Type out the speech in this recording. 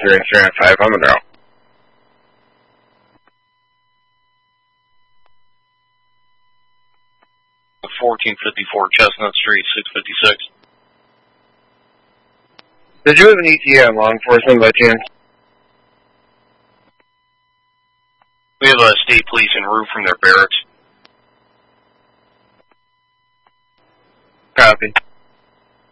305, I'm en route. The 1454 Chestnut Street, 656. Did you have an ETA on law enforcement by chance? We have a state police en route from their barracks. Copy.